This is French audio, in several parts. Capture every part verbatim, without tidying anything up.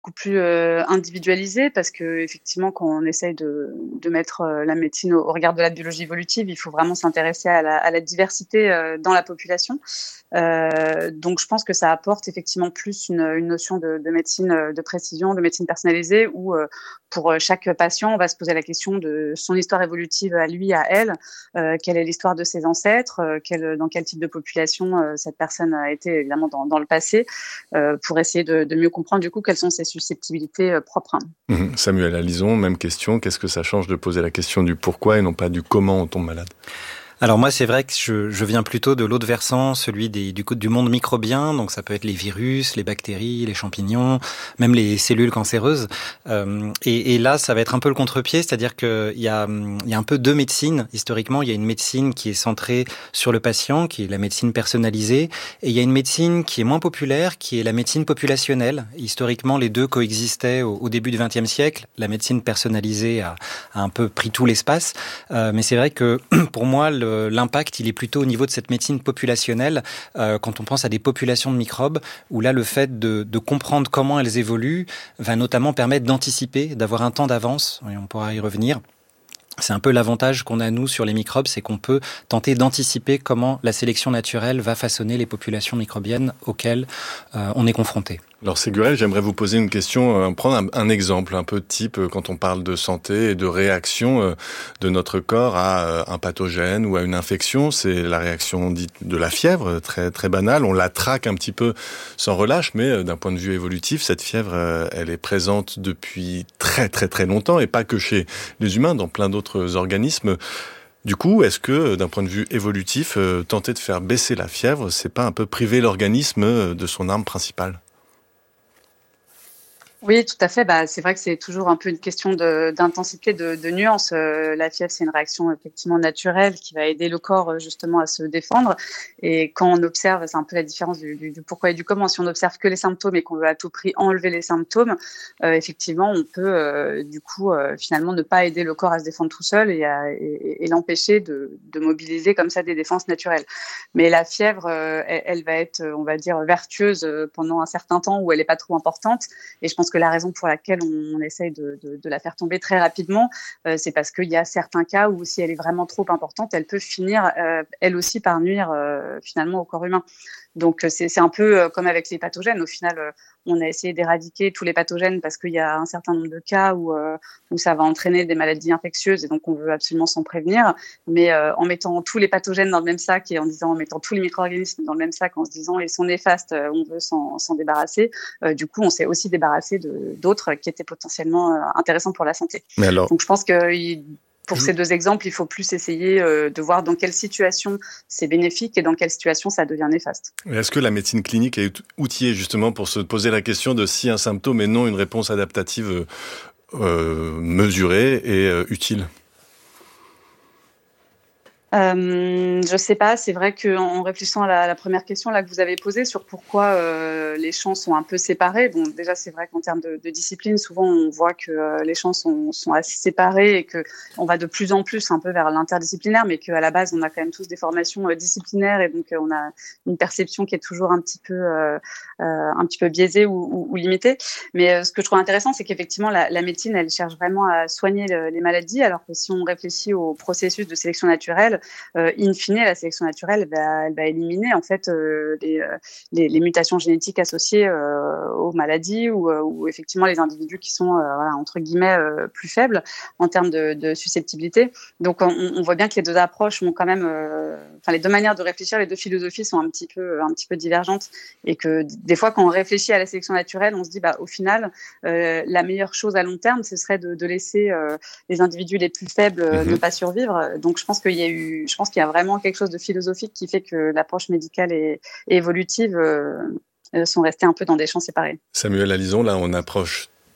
beaucoup plus euh, individualisé parce que effectivement, quand on essaye de, de mettre euh, la médecine au, au regard de la biologie évolutive, il faut vraiment s'intéresser à la, à la diversité euh, dans la population. Euh, donc, je pense que ça apporte effectivement plus une, une notion de, de médecine de précision, de médecine personnalisée, où euh, pour chaque patient, on va se poser la question de son histoire évolutive à lui, à elle, euh, quelle est l'histoire de ses ancêtres, euh, quel, dans quel type de population euh, cette personne a été évidemment dans, dans le passé, euh, pour essayer de, de mieux comprendre du coup quelles sont ses susceptibilités euh, propres. Mmh. Samuel Alison, même question. Qu'est-ce que ça change de poser la question du pourquoi et non pas du comment on tombe malade ? Alors moi, c'est vrai que je, je viens plutôt de l'autre versant, celui des, du, du monde microbien. Donc ça peut être les virus, les bactéries, les champignons, même les cellules cancéreuses. Euh, et, et là, ça va être un peu le contre-pied, c'est-à-dire qu'il y a, il y a un peu deux médecines. Historiquement, il y a une médecine qui est centrée sur le patient, qui est la médecine personnalisée. Et il y a une médecine qui est moins populaire, qui est la médecine populationnelle. Historiquement, les deux coexistaient au, au début du vingtième siècle. La médecine personnalisée a, a un peu pris tout l'espace. Euh, mais c'est vrai que pour moi, le l'impact, il est plutôt au niveau de cette médecine populationnelle, euh, quand on pense à des populations de microbes, où là, le fait de, de comprendre comment elles évoluent va notamment permettre d'anticiper, d'avoir un temps d'avance, et on pourra y revenir. C'est un peu l'avantage qu'on a, nous, sur les microbes, c'est qu'on peut tenter d'anticiper comment la sélection naturelle va façonner les populations microbiennes auxquelles euh, on est confronté. Alors Ségurel, j'aimerais vous poser une question, euh, prendre un, un exemple un peu type euh, quand on parle de santé et de réaction euh, de notre corps à euh, un pathogène ou à une infection. C'est la réaction dite de la fièvre, très très banale. On la traque un petit peu sans relâche, mais euh, d'un point de vue évolutif, cette fièvre, euh, elle est présente depuis très très très longtemps et pas que chez les humains, dans plein d'autres organismes. Du coup, est-ce que, d'un point de vue évolutif, euh, tenter de faire baisser la fièvre, c'est pas un peu priver l'organisme de son arme principale ? Oui, tout à fait. Bah, c'est vrai que c'est toujours un peu une question de, d'intensité, de, de nuance. Euh, la fièvre, c'est une réaction effectivement naturelle qui va aider le corps justement à se défendre. Et quand on observe, c'est un peu la différence du, du, du pourquoi et du comment. Si on observe que les symptômes et qu'on veut à tout prix enlever les symptômes, euh, effectivement, on peut euh, du coup euh, finalement ne pas aider le corps à se défendre tout seul et, à, et, et l'empêcher de, de mobiliser comme ça des défenses naturelles. Mais la fièvre, euh, elle, elle va être, on va dire, vertueuse pendant un certain temps où elle n'est pas trop importante. Et je pense que la raison pour laquelle on, on essaye de, de, de la faire tomber très rapidement, euh, c'est parce qu'il y a certains cas où si elle est vraiment trop importante, elle peut finir, euh, elle aussi, par nuire euh, finalement au corps humain. Donc c'est, c'est un peu euh, comme avec les pathogènes. Au final, euh, on a essayé d'éradiquer tous les pathogènes parce qu'il y a un certain nombre de cas où, euh, où ça va entraîner des maladies infectieuses et donc on veut absolument s'en prévenir. Mais euh, en mettant tous les pathogènes dans le même sac et en disant, en mettant tous les micro-organismes dans le même sac, en se disant ils sont néfastes, euh, on veut s'en, s'en débarrasser. Euh, du coup, on s'est aussi débarrassé de, d'autres qui étaient potentiellement euh, intéressants pour la santé. Mais alors... Donc je pense que il, pour ces deux exemples, il faut plus essayer euh, de voir dans quelle situation c'est bénéfique et dans quelle situation ça devient néfaste. Est-ce que la médecine clinique est outillée justement pour se poser la question de si un symptôme est non une réponse adaptative euh, mesurée et euh, utile ? Euh, je sais pas, c'est vrai qu'en réfléchissant à la, à la première question là que vous avez posée sur pourquoi euh, les champs sont un peu séparés, bon déjà c'est vrai qu'en termes de, de discipline, souvent on voit que euh, les champs sont, sont assez séparés et que on va de plus en plus un peu vers l'interdisciplinaire, mais qu'à la base on a quand même tous des formations euh, disciplinaires et donc euh, on a une perception qui est toujours un petit peu euh, euh, un petit peu biaisée ou, ou, ou limitée. Mais euh, ce que je trouve intéressant, c'est qu'effectivement la, la médecine elle cherche vraiment à soigner le, les maladies, alors que si on réfléchit au processus de sélection naturelle, Euh, in fine, la sélection naturelle va, elle va éliminer en fait euh, les, euh, les, les mutations génétiques associées euh, aux maladies ou, euh, ou effectivement les individus qui sont euh, voilà, entre guillemets euh, plus faibles en termes de, de susceptibilité. Donc on, on voit bien que les deux approches ont quand même, euh, enfin les deux manières de réfléchir, les deux philosophies sont un petit peu, un petit peu divergentes et que des fois quand on réfléchit à la sélection naturelle, on se dit bah au final euh, la meilleure chose à long terme, ce serait de, de laisser euh, les individus les plus faibles euh, mmh. ne pas survivre. Donc je pense qu'il y a eu Je pense qu'il y a vraiment quelque chose de philosophique qui fait que l'approche médicale et, et évolutive euh, sont restées un peu dans des champs séparés. Samuel Alison, là on approche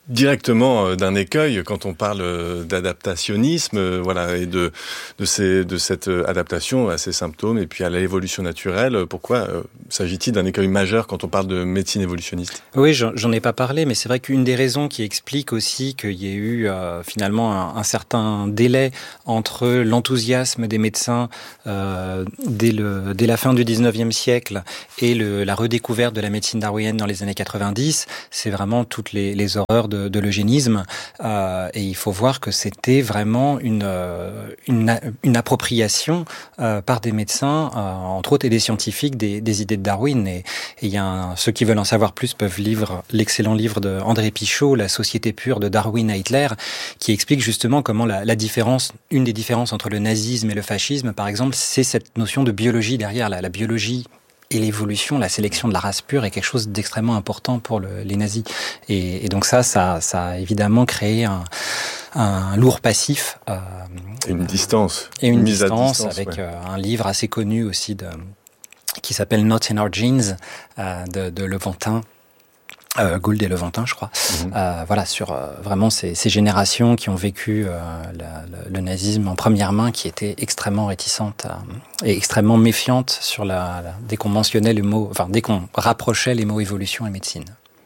directement d'un écueil quand on parle d'adaptationnisme, voilà, et de de ces de cette adaptation à ces symptômes et puis à l'évolution naturelle. Pourquoi euh, s'agit-il d'un écueil majeur quand on parle de médecine évolutionniste ? Oui, j'en, j'en ai pas parlé, mais c'est vrai qu'une des raisons qui explique aussi qu'il y ait eu euh, finalement un, un certain délai entre l'enthousiasme des médecins euh, dès le dès la fin du dix-neuvième siècle et le, la redécouverte de la médecine darwinienne dans les années quatre-vingt-dix, c'est vraiment toutes les, les horreurs de De, de l'eugénisme, euh, et il faut voir que c'était vraiment une euh, une, une appropriation euh, par des médecins, euh, entre autres et des scientifiques, des, des idées de Darwin. Et il y a un, ceux qui veulent en savoir plus peuvent lire l'excellent livre de André Pichot, La société pure de Darwin à Hitler, qui explique justement comment la, la différence, une des différences entre le nazisme et le fascisme, par exemple, c'est cette notion de biologie derrière la, la biologie. Et l'évolution, la sélection de la race pure est quelque chose d'extrêmement important pour le, les nazis. Et, et donc ça, ça, ça a évidemment créé un, un lourd passif. Euh, et une distance. Et une, une distance, distance avec ouais. euh, un livre assez connu aussi de, qui s'appelle Not in Our Genes, euh, de, de Levantin. Euh, Gould et Levantin, je crois. Mmh. Euh, voilà, sur euh, vraiment ces, ces générations qui ont vécu euh, la, le, le nazisme en première main, qui étaient extrêmement réticentes euh, et extrêmement méfiantes sur la, la, dès qu'on mentionnait le mot, enfin dès qu'on rapprochait les mots évolution et médecine.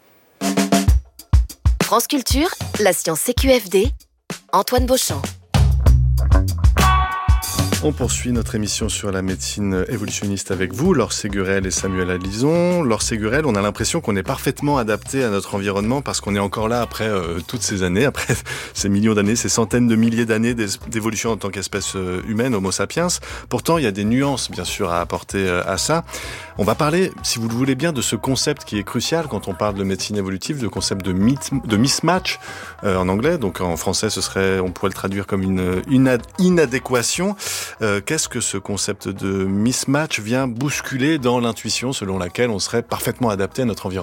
France Culture, la science C Q F D, Antoine Beauchamp. On poursuit notre émission sur la médecine évolutionniste avec vous, Laure Ségurel et Samuel Alison. Laure Ségurel, on a l'impression qu'on est parfaitement adapté à notre environnement parce qu'on est encore là après euh, toutes ces années, après ces millions d'années, ces centaines de milliers d'années d'évolution en tant qu'espèce humaine, Homo sapiens. Pourtant, il y a des nuances, bien sûr, à apporter à ça. On va parler, si vous le voulez bien, de ce concept qui est crucial quand on parle de médecine évolutive, le concept de, myth, de mismatch euh, en anglais. Donc en français, ce serait, on pourrait le traduire comme une, une inadéquation. Euh, qu'est-ce que ce concept de mismatch vient bousculer dans l'intuition selon laquelle on serait parfaitement adapté à notre environnement ?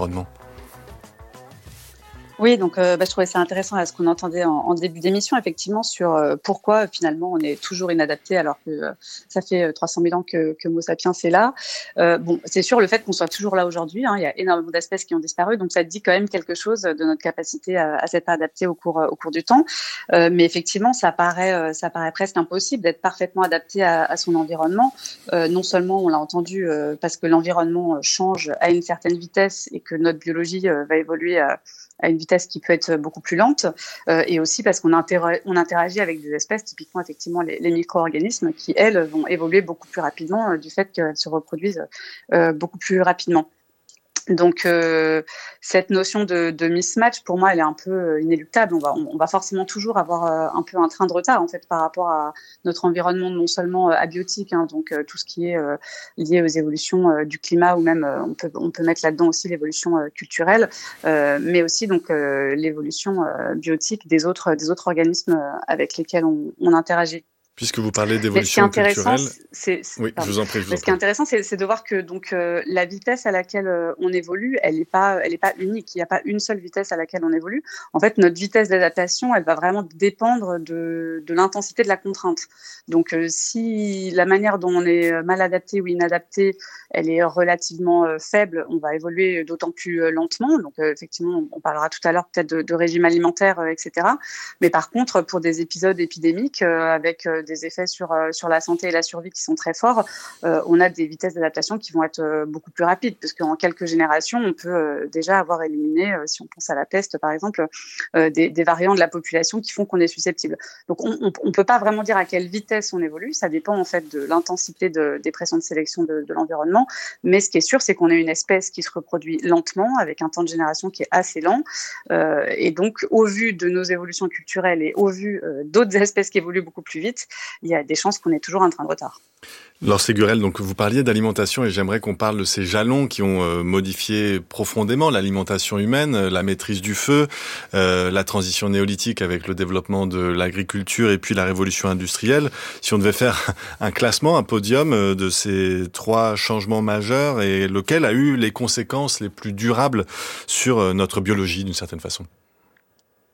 Oui, donc euh, bah, je trouvais ça intéressant à ce qu'on entendait en, en début d'émission, effectivement, sur euh, pourquoi finalement on est toujours inadapté alors que euh, ça fait euh, trois cent mille ans que, que Homo sapiens est là. Euh, bon, c'est sûr, le fait qu'on soit toujours là aujourd'hui, hein, il y a énormément d'espèces qui ont disparu, donc ça dit quand même quelque chose de notre capacité à, à s'être adapté au cours, au cours du temps. Euh, mais effectivement, ça paraît, euh, ça paraît presque impossible d'être parfaitement adapté à, à son environnement. Euh, non seulement, on l'a entendu, euh, parce que l'environnement change à une certaine vitesse et que notre biologie euh, va évoluer à à une vitesse qui peut être beaucoup plus lente, euh, et aussi parce qu'on interagit, on interagit avec des espèces, typiquement effectivement les, les micro-organismes, qui elles vont évoluer beaucoup plus rapidement euh, du fait qu'elles se reproduisent euh, beaucoup plus rapidement. Donc euh, cette notion de, de mismatch, pour moi, elle est un peu inéluctable. On va, on, on va forcément toujours avoir euh, un peu un train de retard en fait par rapport à notre environnement, non seulement euh, abiotique, hein, donc euh, tout ce qui est euh, lié aux évolutions euh, du climat, ou même euh, on peut on peut mettre là-dedans aussi l'évolution euh, culturelle, euh, mais aussi donc euh, l'évolution euh, biotique des autres des autres organismes euh, avec lesquels on, on interagit. Puisque vous parlez d'évolution culturelle, c'est, c'est, oui, pardon. je vous en prie. Je vous en Mais ce qui est intéressant, c'est, c'est de voir que donc euh, la vitesse à laquelle euh, on évolue, elle n'est pas, elle est pas unique. Il n'y a pas une seule vitesse à laquelle on évolue. En fait, notre vitesse d'adaptation, elle va vraiment dépendre de, de l'intensité de la contrainte. Donc, euh, si la manière dont on est mal adapté ou inadapté, elle est relativement euh, faible, on va évoluer d'autant plus euh, lentement. Donc, euh, effectivement, on parlera tout à l'heure peut-être de, de régime alimentaire, euh, et cetera. Mais par contre, pour des épisodes épidémiques euh, avec euh, des effets sur euh, sur la santé et la survie qui sont très forts, euh, on a des vitesses d'adaptation qui vont être euh, beaucoup plus rapides, parce qu'en quelques générations, on peut euh, déjà avoir éliminé, euh, si on pense à la peste par exemple, euh, des, des variants de la population qui font qu'on est susceptible. Donc on, on, on peut pas vraiment dire à quelle vitesse on évolue, ça dépend en fait de l'intensité de, des pressions de sélection de, de l'environnement, mais ce qui est sûr, c'est qu'on est une espèce qui se reproduit lentement, avec un temps de génération qui est assez lent, euh, et donc au vu de nos évolutions culturelles et au vu euh, d'autres espèces qui évoluent beaucoup plus vite, il y a des chances qu'on ait toujours un train de retard. Laure Ségurel, donc vous parliez d'alimentation et j'aimerais qu'on parle de ces jalons qui ont euh, modifié profondément l'alimentation humaine, la maîtrise du feu, euh, la transition néolithique avec le développement de l'agriculture et puis la révolution industrielle. Si on devait faire un classement, un podium de ces trois changements majeurs, et lequel a eu les conséquences les plus durables sur notre biologie d'une certaine façon ?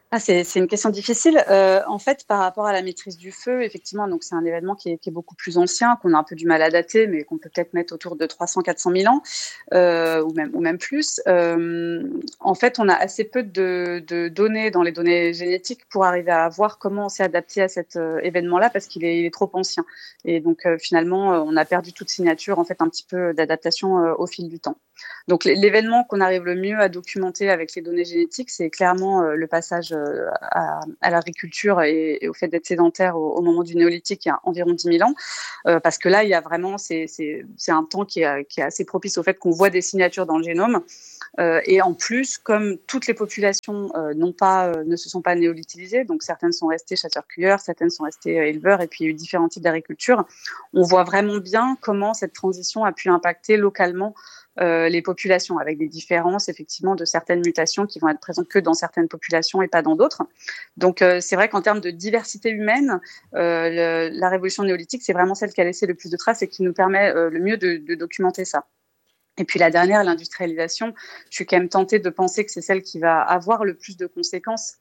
Ah, c'est, c'est une question difficile. Euh, en fait, par rapport à la maîtrise du feu, effectivement, donc c'est un événement qui est, qui est beaucoup plus ancien, qu'on a un peu du mal à dater, mais qu'on peut peut-être mettre autour de trois cents à quatre cent mille ans, euh, ou même ou même plus. Euh, en fait, on a assez peu de, de données dans les données génétiques pour arriver à voir comment on s'est adapté à cet euh, événement-là, parce qu'il est, il est trop ancien. Et donc euh, finalement, euh, on a perdu toute signature, en fait, un petit peu d'adaptation euh, au fil du temps. Donc l'événement qu'on arrive le mieux à documenter avec les données génétiques, c'est clairement euh, le passage euh, à, à l'agriculture et, et au fait d'être sédentaire au, au moment du néolithique, il y a environ dix mille ans, euh, parce que là, il y a vraiment, c'est, c'est, c'est un temps qui est, qui est assez propice au fait qu'on voit des signatures dans le génome. Euh, et en plus, comme toutes les populations euh, n'ont pas, euh, ne se sont pas néolithisées, donc certaines sont restées chasseurs-cueilleurs, certaines sont restées euh, éleveurs, et puis il y a eu différents types d'agriculture, on voit vraiment bien comment cette transition a pu impacter localement Euh, les populations, avec des différences effectivement de certaines mutations qui vont être présentes que dans certaines populations et pas dans d'autres. Donc euh, c'est vrai qu'en termes de diversité humaine, euh, le, la révolution néolithique, c'est vraiment celle qui a laissé le plus de traces et qui nous permet euh, le mieux de, de documenter ça. Et puis la dernière, l'industrialisation, je suis quand même tentée de penser que c'est celle qui va avoir le plus de conséquences.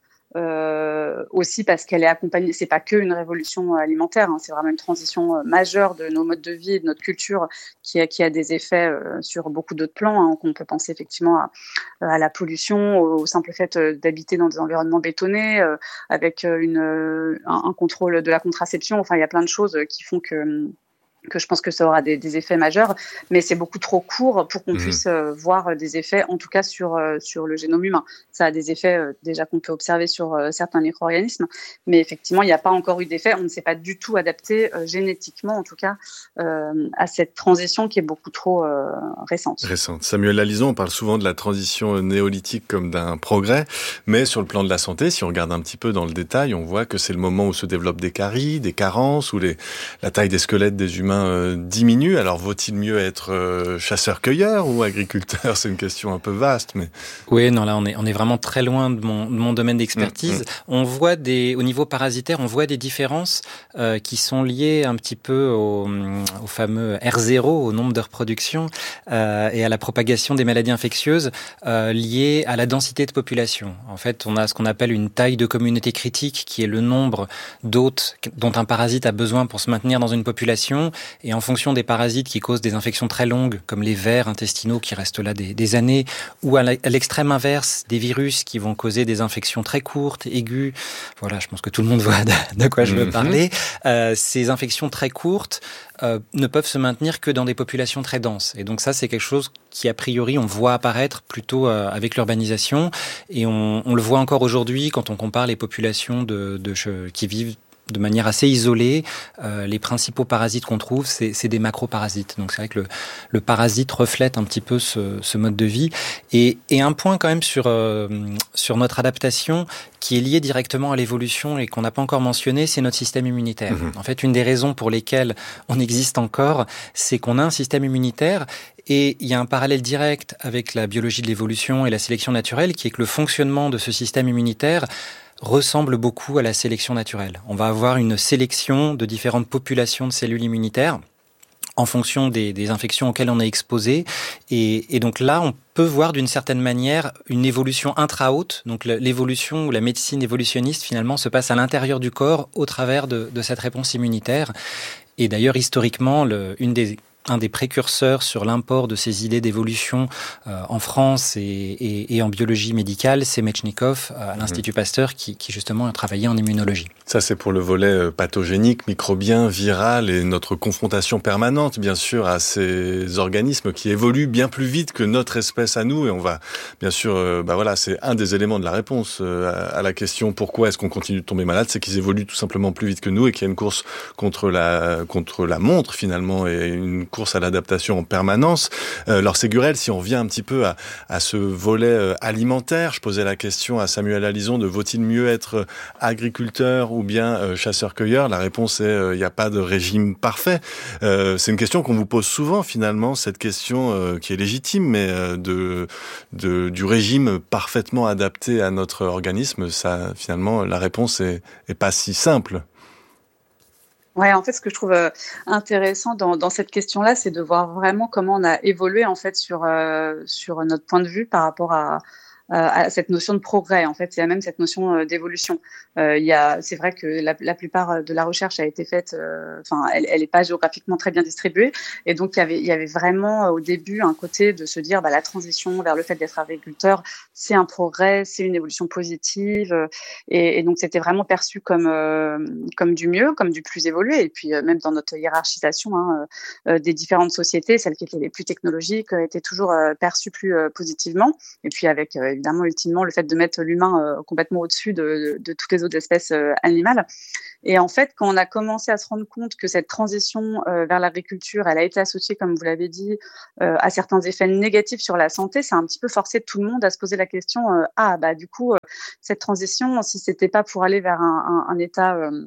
Euh, aussi parce qu'elle est accompagnée, c'est pas que une révolution alimentaire, hein, c'est vraiment une transition euh, majeure de nos modes de vie et de notre culture qui a, qui a des effets euh, sur beaucoup d'autres plans, hein, qu'on peut penser effectivement à, à la pollution, au, au simple fait euh, d'habiter dans des environnements bétonnés, euh, avec une, euh, un, un contrôle de la contraception, enfin il y a plein de choses qui font que que je pense que ça aura des, des effets majeurs, mais c'est beaucoup trop court pour qu'on mmh. puisse euh, voir des effets, en tout cas sur, euh, sur le génome humain. Ça a des effets euh, déjà qu'on peut observer sur euh, certains micro-organismes, mais effectivement, il n'y a pas encore eu d'effet. On ne s'est pas du tout adapté euh, génétiquement, en tout cas, euh, à cette transition qui est beaucoup trop euh, récente. Récente. Samuel Lalison, on parle souvent de la transition néolithique comme d'un progrès, mais sur le plan de la santé, si on regarde un petit peu dans le détail, on voit que c'est le moment où se développent des caries, des carences, où les, la taille des squelettes des humains Euh, diminue. Alors vaut-il mieux être euh, chasseur-cueilleur ou agriculteur? C'est une question un peu vaste, mais oui, non, là on est on est vraiment très loin de mon de mon domaine d'expertise. Mmh, mmh. On voit des au niveau parasitaire, on voit des différences euh, qui sont liées un petit peu au, au fameux R zéro, au nombre de reproduction euh, et à la propagation des maladies infectieuses euh, liées à la densité de population. En fait, on a ce qu'on appelle une taille de communauté critique, qui est le nombre d'hôtes dont un parasite a besoin pour se maintenir dans une population. Et en fonction des parasites qui causent des infections très longues, comme les vers intestinaux qui restent là des, des années, ou à l'extrême inverse, des virus qui vont causer des infections très courtes, aiguës, voilà, je pense que tout le monde voit de, de quoi je veux mmh. parler, euh, ces infections très courtes euh, ne peuvent se maintenir que dans des populations très denses. Et donc ça, c'est quelque chose qui, a priori, on voit apparaître plutôt euh, avec l'urbanisation, et on, on le voit encore aujourd'hui quand on compare les populations de, de, qui vivent de manière assez isolée. Euh, les principaux parasites qu'on trouve, c'est, c'est des macroparasites. Donc c'est vrai que le, le parasite reflète un petit peu ce, ce mode de vie. Et, et un point quand même sur, euh, sur notre adaptation qui est lié directement à l'évolution et qu'on n'a pas encore mentionné, c'est notre système immunitaire. Mmh. En fait, une des raisons pour lesquelles on existe encore, c'est qu'on a un système immunitaire. Et il y a un parallèle direct avec la biologie de l'évolution et la sélection naturelle, qui est que le fonctionnement de ce système immunitaire ressemble beaucoup à la sélection naturelle. On va avoir une sélection de différentes populations de cellules immunitaires en fonction des, des infections auxquelles on est exposé. Et, et donc là, on peut voir d'une certaine manière une évolution intra-hôte. Donc l'évolution ou la médecine évolutionniste, finalement, se passe à l'intérieur du corps au travers de, de cette réponse immunitaire. Et d'ailleurs, historiquement, le, une des un des précurseurs sur l'import de ces idées d'évolution euh, en France et, et, et en biologie médicale, c'est Metchnikoff euh, à l'Institut mmh. Pasteur qui, qui justement a travaillé en immunologie. Ça, c'est pour le volet pathogénique, microbien, viral et notre confrontation permanente, bien sûr, à ces organismes qui évoluent bien plus vite que notre espèce à nous. Et on va, bien sûr, euh, bah voilà, c'est un des éléments de la réponse euh, à, à la question pourquoi est-ce qu'on continue de tomber malade, c'est qu'ils évoluent tout simplement plus vite que nous et qu'il y a une course contre la contre la montre finalement et une course à l'adaptation en permanence. Euh, alors Ségurel, si on revient un petit peu à, à ce volet euh, alimentaire, je posais la question à Samuel Lalison de vaut-il mieux être agriculteur ou bien euh, chasseur-cueilleur? La réponse est il euh, n'y a pas de régime parfait. Euh, c'est une question qu'on vous pose souvent finalement, cette question euh, qui est légitime, mais euh, de, de du régime parfaitement adapté à notre organisme, ça finalement la réponse est, est pas si simple. Ouais, en fait, ce que je trouve euh, intéressant dans, dans cette question-là, c'est de voir vraiment comment on a évolué en fait sur euh, sur notre point de vue par rapport à à cette notion de progrès. En fait, il y a même cette notion d'évolution. Euh, il y a, c'est vrai que la, la plupart de la recherche a été faite, enfin, euh, elle, elle est pas géographiquement très bien distribuée, et donc il y avait, il y avait vraiment au début un côté de se dire, bah, la transition vers le fait d'être agriculteur, c'est un progrès, c'est une évolution positive, et, et donc c'était vraiment perçu comme euh, comme du mieux, comme du plus évolué. Et puis euh, même dans notre hiérarchisation hein, euh, des différentes sociétés, celles qui étaient les plus technologiques euh, étaient toujours euh, perçues plus euh, positivement. Et puis avec euh, évidemment ultimement le fait de mettre l'humain euh, complètement au-dessus de, de, de toutes les autres espèces euh, animales. Et en fait, quand on a commencé à se rendre compte que cette transition euh, vers l'agriculture, elle a été associée, comme vous l'avez dit, euh, à certains effets négatifs sur la santé, ça a un petit peu forcé tout le monde à se poser la question euh, ah bah du coup euh, cette transition, si c'était pas pour aller vers un, un, un état euh,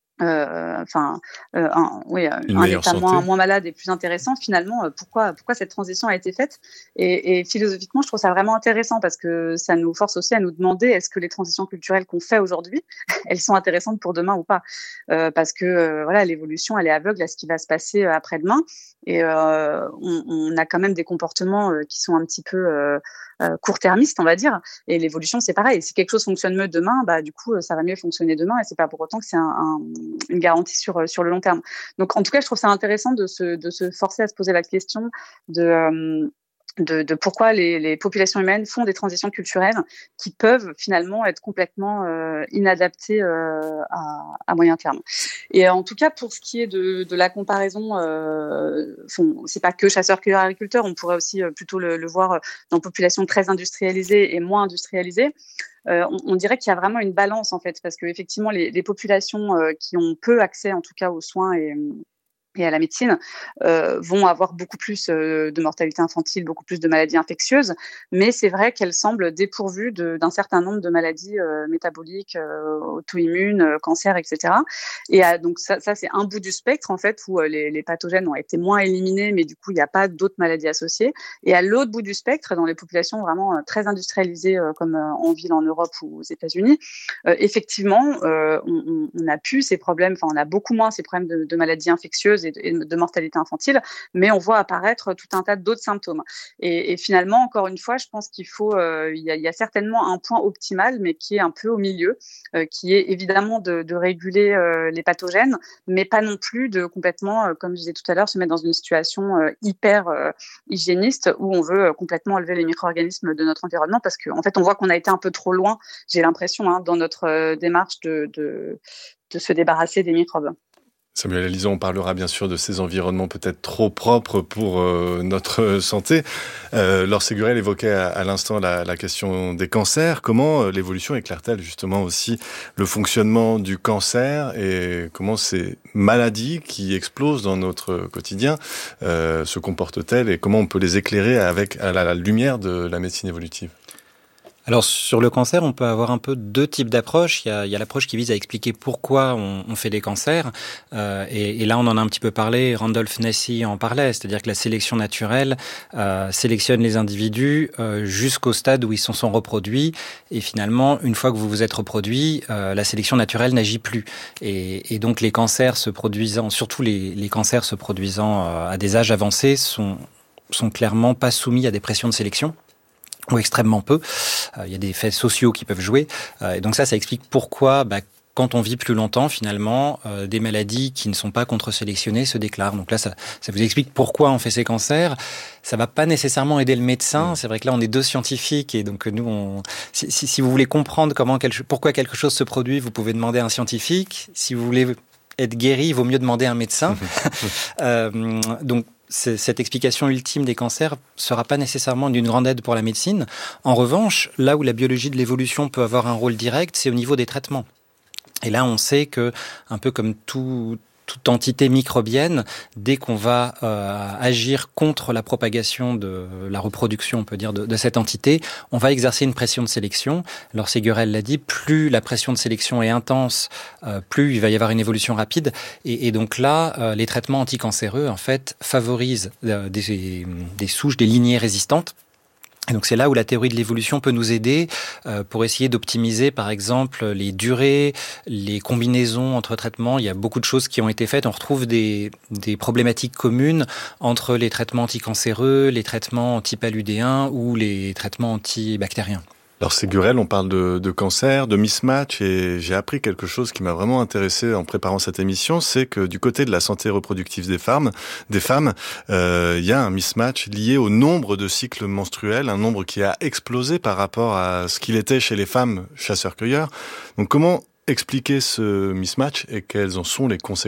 Euh, enfin, euh, un, oui, un état moins, moins malade et plus intéressant. Finalement, euh, pourquoi, pourquoi cette transition a été faite ? et, et philosophiquement, je trouve ça vraiment intéressant parce que ça nous force aussi à nous demander est-ce que les transitions culturelles qu'on fait aujourd'hui, elles sont intéressantes pour demain ou pas ? euh, Parce que euh, voilà, l'évolution, elle est aveugle à ce qui va se passer après-demain, et euh, on, on a quand même des comportements euh, qui sont un petit peu euh, euh, court-termistes, on va dire. Et l'évolution, c'est pareil. Si quelque chose fonctionne mieux demain, bah du coup, ça va mieux fonctionner demain, et c'est pas pour autant que c'est un, un une garantie sur sur le long terme. Donc en tout cas, je trouve ça intéressant de se de se forcer à se poser la question de euh, de, de pourquoi les, les populations humaines font des transitions culturelles qui peuvent finalement être complètement euh, inadaptées euh, à, à moyen terme. Et en tout cas, pour ce qui est de, de la comparaison, euh, bon, c'est pas que chasseurs-cueilleurs-agriculteurs, on pourrait aussi euh, plutôt le, le voir dans populations très industrialisées et moins industrialisées. Euh, on, on dirait qu'il y a vraiment une balance en fait, parce que effectivement, les, les populations euh, qui ont peu accès, en tout cas, aux soins et et à la médecine, euh, vont avoir beaucoup plus euh, de mortalité infantile, beaucoup plus de maladies infectieuses, mais c'est vrai qu'elles semblent dépourvues de, d'un certain nombre de maladies euh, métaboliques, euh, auto-immunes, euh, cancers, et cetera. Et euh, donc ça, ça, c'est un bout du spectre, en fait, où euh, les, les pathogènes ont été moins éliminés, mais du coup, il n'y a pas d'autres maladies associées. Et à l'autre bout du spectre, dans les populations vraiment euh, très industrialisées, euh, comme euh, en ville en Europe ou aux États-Unis, euh, effectivement, euh, on, on a plus ces problèmes, enfin, on a beaucoup moins ces problèmes de, de maladies infectieuses et de mortalité infantile, mais on voit apparaître tout un tas d'autres symptômes. Et, et finalement, encore une fois, je pense qu'il faut, euh, il y a, il y a certainement un point optimal, mais qui est un peu au milieu, euh, qui est évidemment de, de réguler euh, les pathogènes, mais pas non plus de complètement, euh, comme je disais tout à l'heure, se mettre dans une situation euh, hyper euh, hygiéniste où on veut euh, complètement enlever les micro-organismes de notre environnement, parce qu'en en fait, on voit qu'on a été un peu trop loin, j'ai l'impression, hein, dans notre euh, démarche de, de, de se débarrasser des microbes. Samuel Alizon, on parlera bien sûr de ces environnements peut-être trop propres pour euh, notre santé. Euh, Laure Ségurel évoquait à, à l'instant la, la question des cancers. Comment euh, l'évolution éclaire-t-elle justement aussi le fonctionnement du cancer et comment ces maladies qui explosent dans notre quotidien euh, se comportent-elles et comment on peut les éclairer avec à la, la lumière de la médecine évolutive ? Alors sur le cancer, on peut avoir un peu deux types d'approches. Il y a, il y a l'approche qui vise à expliquer pourquoi on, on fait des cancers. Euh, et, et là, on en a un petit peu parlé. Randolph Nesse en parlait, c'est-à-dire que la sélection naturelle euh, sélectionne les individus euh, jusqu'au stade où ils se sont reproduits. Et finalement, une fois que vous vous êtes reproduit, euh, la sélection naturelle n'agit plus. Et, et donc les cancers se produisant, surtout les, les cancers se produisant euh, à des âges avancés, sont, sont clairement pas soumis à des pressions de sélection, ou extrêmement peu. Euh, il y a des faits sociaux qui peuvent jouer. Euh, et donc ça, ça explique pourquoi, bah, quand on vit plus longtemps, finalement, euh, des maladies qui ne sont pas contre-sélectionnées se déclarent. Donc là, ça, ça vous explique pourquoi on fait ces cancers. Ça va pas nécessairement aider le médecin. C'est vrai que là, on est deux scientifiques et donc nous, on, si, si, si vous voulez comprendre comment, quelque, pourquoi quelque chose se produit, vous pouvez demander à un scientifique. Si vous voulez être guéri, il vaut mieux demander à un médecin. euh, donc cette explication ultime des cancers sera pas nécessairement d'une grande aide pour la médecine. En revanche, là où la biologie de l'évolution peut avoir un rôle direct, c'est au niveau des traitements. Et là, on sait que, un peu comme tout, toute entité microbienne, dès qu'on va euh, agir contre la propagation de la reproduction, on peut dire, de, de cette entité, on va exercer une pression de sélection. Laure Ségurel l'a dit, plus la pression de sélection est intense, euh, plus il va y avoir une évolution rapide. Et, et donc là, euh, les traitements anticancéreux, en fait, favorisent euh, des, des souches, des lignées résistantes. Et donc c'est là où la théorie de l'évolution peut nous aider euh, pour essayer d'optimiser, par exemple, les durées, les combinaisons entre traitements. Il y a beaucoup de choses qui ont été faites. On retrouve des, des problématiques communes entre les traitements anticancéreux, les traitements antipaludéens ou les traitements antibactériens. Alors Ségurel, on parle de, de cancer, de mismatch, et j'ai appris quelque chose qui m'a vraiment intéressé en préparant cette émission, c'est que du côté de la santé reproductive des femmes, des femmes, euh, il y a un mismatch lié au nombre de cycles menstruels, un nombre qui a explosé par rapport à ce qu'il était chez les femmes chasseurs-cueilleurs. Donc comment expliquer ce mismatch et quelles en sont les conséquences ?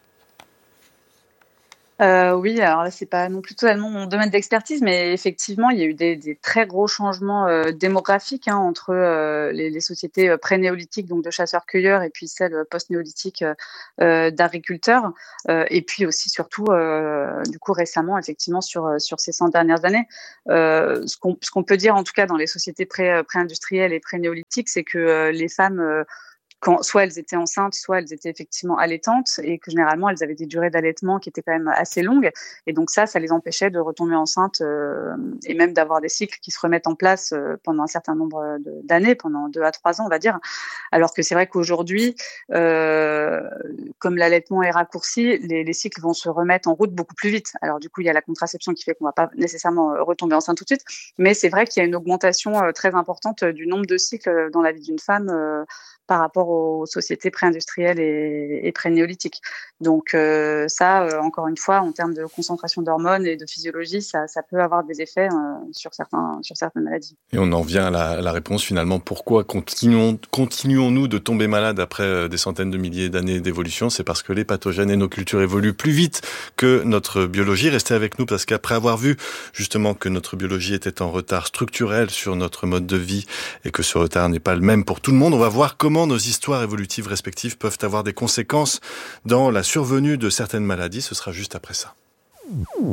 Euh, oui, alors là, c'est pas non plus totalement mon domaine d'expertise, mais effectivement, il y a eu des, des très gros changements euh, démographiques hein, entre euh, les, les sociétés euh, pré-néolithiques, donc de chasseurs-cueilleurs, et puis celles post-néolithiques euh, d'agriculteurs, euh, et puis aussi surtout, euh, du coup, récemment, effectivement, sur sur ces cent dernières années, euh, ce qu'on ce qu'on peut dire, en tout cas, dans les sociétés pré pré-industrielles et pré-néolithiques, c'est que euh, les femmes euh, quand soit elles étaient enceintes, soit elles étaient effectivement allaitantes, et que généralement elles avaient des durées d'allaitement qui étaient quand même assez longues, et donc ça, ça les empêchait de retomber enceintes euh, et même d'avoir des cycles qui se remettent en place euh, pendant un certain nombre de, d'années, pendant deux à trois ans, on va dire. Alors que c'est vrai qu'aujourd'hui, euh, comme l'allaitement est raccourci, les, les cycles vont se remettre en route beaucoup plus vite. Alors du coup, il y a la contraception qui fait qu'on va pas nécessairement retomber enceinte tout de suite, mais c'est vrai qu'il y a une augmentation euh, très importante du nombre de cycles dans la vie d'une femme euh, par rapport aux sociétés pré-industrielles et, et pré-néolithiques. Donc euh, ça, euh, encore une fois, en termes de concentration d'hormones et de physiologie, ça, ça peut avoir des effets euh, sur, certains, sur certaines maladies. Et on en vient à la, à la réponse finalement, pourquoi continuons, continuons-nous de tomber malades après des centaines de milliers d'années d'évolution ? C'est parce que les pathogènes et nos cultures évoluent plus vite que notre biologie. Restez avec nous parce qu'après avoir vu justement que notre biologie était en retard structurel sur notre mode de vie et que ce retard n'est pas le même pour tout le monde, on va voir comment Comment nos histoires évolutives respectives peuvent avoir des conséquences dans la survenue de certaines maladies. Ce sera juste après ça.